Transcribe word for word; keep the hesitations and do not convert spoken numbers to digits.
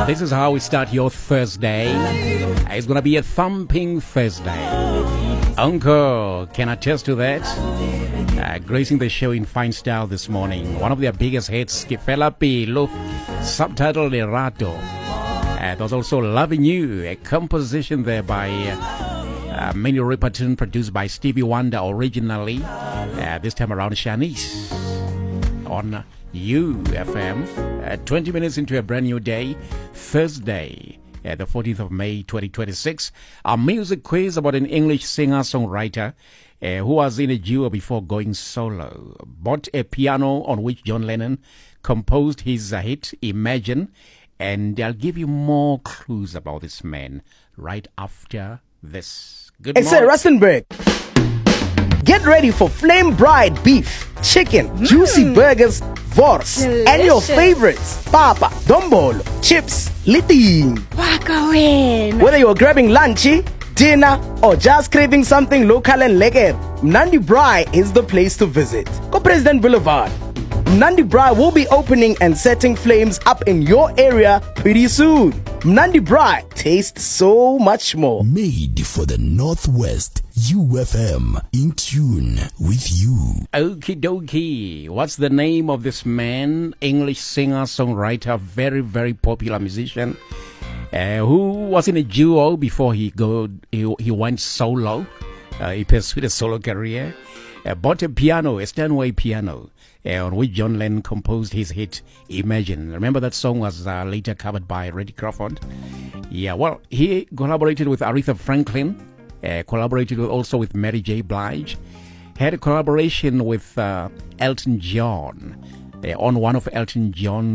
This is how we start your Thursday. It's going to be a thumping Thursday. Uncle can attest to that. Uh, gracing the show in fine style this morning. One of their biggest hits, Kifela Pilo, subtitled Erato. Uh, there's also Loving You, a composition there by uh, uh, Minnie Riperton, produced by Stevie Wonder originally. Uh, this time around, Shanice on U F M. Uh, twenty minutes into a brand new day, Thursday, uh, the fourteenth of May, twenty twenty-six. Our music quiz about an English singer-songwriter uh, who was in a duo before going solo. Bought a piano on which John Lennon composed his uh, hit, Imagine. And I'll give you more clues about this man right after this. Good It's morning. a Rustenburg. Get ready for flame bride beef, chicken, mm. juicy burgers, wors, and your favorites, papa, dombolo, chips, liting. Wakawin. Whether you're grabbing lunchy, dinner, or just craving something local and lekker, Mnandi Braai is the place to visit. Go President Boulevard. Mnandi Braai will be opening and setting flames up in your area pretty soon. Mnandi Braai tastes so much more. Made for the Northwest, U F M, in tune with you. Okie dokie. What's the name of this man? English singer, songwriter, very, very popular musician, uh, who was in a duo before he go he, he went solo. Uh, he pursued a solo career. Uh, bought a piano, a Steinway piano, uh, on which John Lennon composed his hit, Imagine. Remember that song was uh, later covered by Reddy Crawford? Yeah, well, he collaborated with Aretha Franklin, uh, collaborated with, also with Mary J. Blige, had a collaboration with uh, Elton John, uh, on one of Elton John's